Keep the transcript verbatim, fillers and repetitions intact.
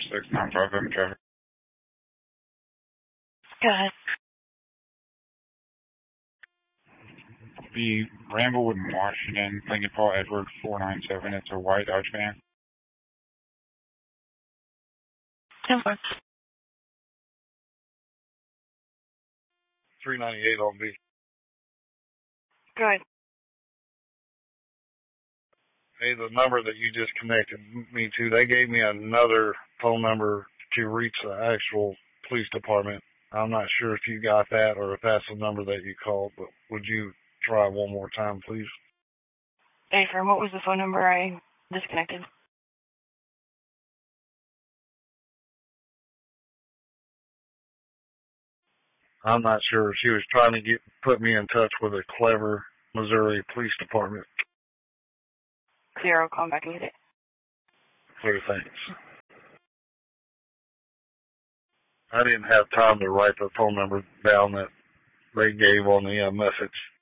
six nine five seven traffic. Go ahead. The Ramblewood, Washington, Lincoln Paul Edward four nine seven. It's a white Dodge van. ten four. three ninety-eight on B. Go ahead. Hey, the number that you just connected me to, they gave me another phone number to reach the actual police department. I'm not sure if you got that or if that's the number that you called, but would you try one more time, please? Hey, for what was the phone number I disconnected? I'm not sure. She was trying to get put me in touch with a Clever, Missouri Police Department. Clear, I'll call back and get it. Clear, thanks. I didn't have time to write the phone number down that they gave on the uh, message.